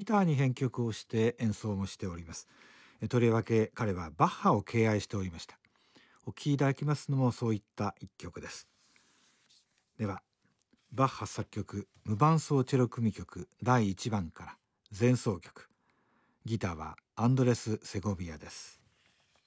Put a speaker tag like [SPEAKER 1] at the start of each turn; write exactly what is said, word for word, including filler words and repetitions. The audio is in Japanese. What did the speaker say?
[SPEAKER 1] ターに編曲をして演奏もしております。とりわけ彼はバッハを敬愛しておりました。お聴きいただきますのもそういった一曲です。ではバッハ作曲無伴奏チェロ組曲だいいちばんから前奏曲、ギターはアンドレス・セゴビアです。